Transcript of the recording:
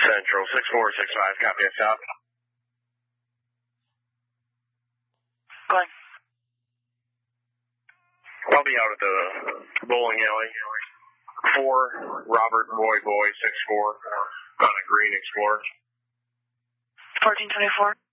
Central 6465, copy us out. Going. I'll be out at the bowling alley. 4 Robert Boy 64 on a green Explorer. 1424.